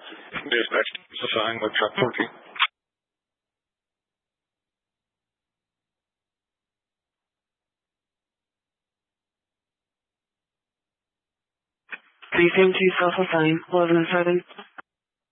Dispatch supplying with truck 40. Precinct 2 self-assigned, 11-7.